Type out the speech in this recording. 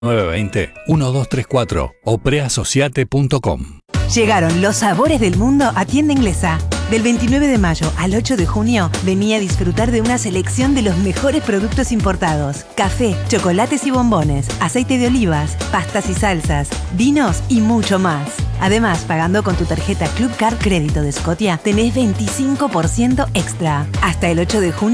920-1234 o preasociate.com. Llegaron los sabores del mundo a Tienda Inglesa. Del 29 de mayo al 8 de junio, vení a disfrutar de una selección de los mejores productos importados. Café, chocolates y bombones, aceite de olivas, pastas y salsas, vinos y mucho más. Además, pagando con tu tarjeta Club Card Crédito de Scotia, tenés 25% extra. Hasta el 8 de junio